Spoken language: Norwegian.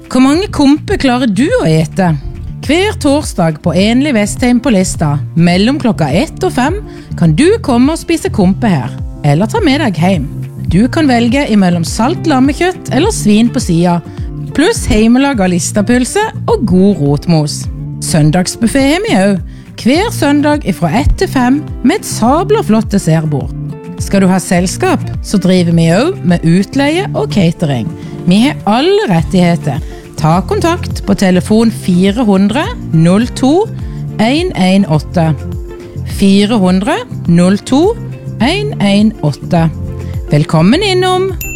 Hvor mange kompe klarer du å ete? Hver torsdag på Enlig Vestheim på Lista, mellom klokka 1 og 5, kan du komme og spise kompe her, eller ta med deg hjem. Du kan velge imellom salt lammekjøtt eller svin på sida, pluss heimelaget listapølse og god rotmos. Søndagsbuffet har vi også, hver søndag fra 1 til 5 med et sabla flott dessertbord. Skal du ha selskap, så driver vi også med utleie og catering. Vi har alle rettigheter. Ta kontakt på telefon 400 02 118. 400 02 118. Velkommen innom!